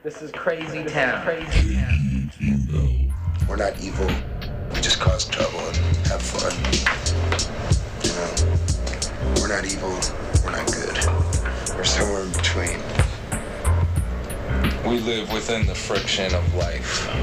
This is crazy town. Crazy town. We're not evil. We just cause trouble and have fun. You know, we're not evil. We're not good. We're somewhere in between. We live within the friction of life.